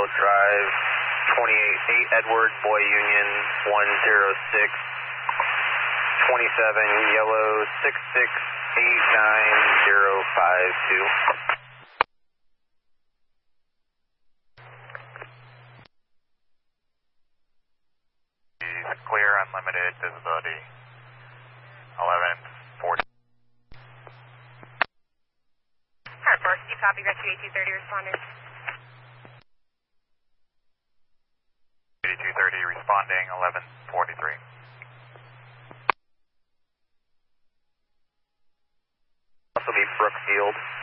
Brookfield Drive, 28 Edward, Boy Union, 106, 27 Yellow 6689052. Clear, unlimited visibility, 1140. Hard Force, you copy, rescue 8230 responding. 8230 responding, 1143. Also be Brookfield.